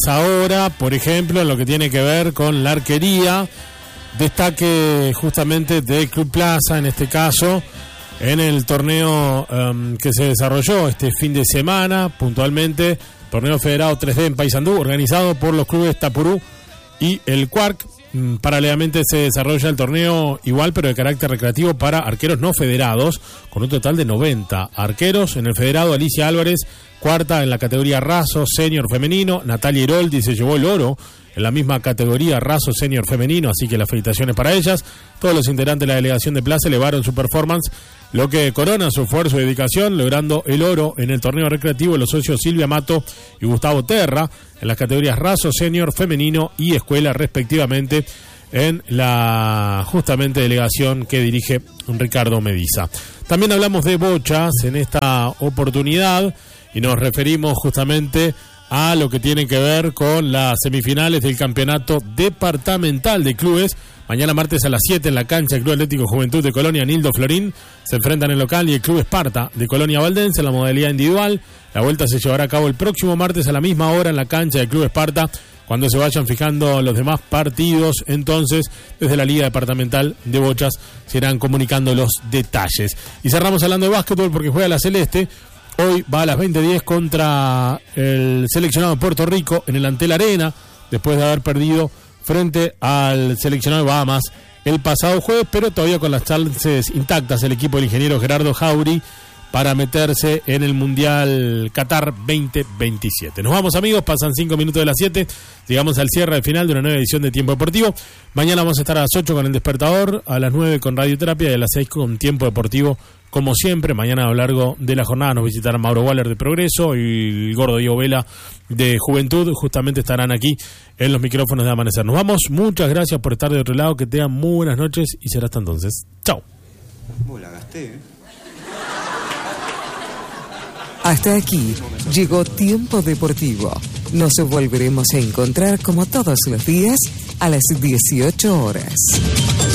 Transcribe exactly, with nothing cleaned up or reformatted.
Ahora, por ejemplo, en lo que tiene que ver con la arquería, destaque justamente de Club Plaza, en este caso, en el torneo um, que se desarrolló este fin de semana, puntualmente, torneo federado tres D en Paysandú, organizado por los clubes Tapurú y el Quark. Paralelamente se desarrolla el torneo igual, pero de carácter recreativo para arqueros no federados, con un total de noventa arqueros. En el federado, Alicia Álvarez, cuarta en la categoría raso senior femenino. Natalia Iroldi se llevó el oro en la misma categoría raso senior femenino, así que las felicitaciones para ellas. Todos los integrantes de la delegación de Plaza elevaron su performance, lo que corona su esfuerzo y dedicación, logrando el oro en el torneo recreativo los socios Silvia Mato y Gustavo Terra en las categorías raso senior femenino y escuela respectivamente, en la justamente delegación que dirige Ricardo Mediza. También hablamos de bochas en esta oportunidad y nos referimos justamente a lo que tiene que ver con las semifinales del campeonato departamental de clubes. Mañana martes a las siete en la cancha del Club Atlético Juventud de Colonia Nildo Florín se enfrentan el local y el Club Esparta de Colonia Valdense en la modalidad individual. La vuelta se llevará a cabo el próximo martes a la misma hora en la cancha del Club Esparta, cuando se vayan fijando los demás partidos. Entonces, desde la Liga Departamental de Bochas se irán comunicando los detalles. Y cerramos hablando de básquetbol porque juega la Celeste. Hoy va a las veinte diez contra el seleccionado de Puerto Rico en el Antel Arena, después de haber perdido frente al seleccionado de Bahamas el pasado jueves, pero todavía con las chances intactas el equipo del ingeniero Gerardo Jauri para meterse en el Mundial Qatar veinte veintisiete. Nos vamos, amigos, pasan cinco minutos de las siete, llegamos al cierre del final de una nueva edición de Tiempo Deportivo. Mañana vamos a estar a las ocho con El Despertador, a las nueve con Radioterapia y a las seis con Tiempo Deportivo. Como siempre, mañana a lo largo de la jornada nos visitarán Mauro Waller de Progreso y el gordo Diego Vela de Juventud. Justamente estarán aquí en los micrófonos de Amanecer. Nos vamos, muchas gracias por estar de otro lado, que tengan muy buenas noches y será hasta entonces. Chao. Oh, la gasté, ¿eh? Hasta aquí llegó Tiempo Deportivo. Nos volveremos a encontrar como todos los días a las dieciocho horas.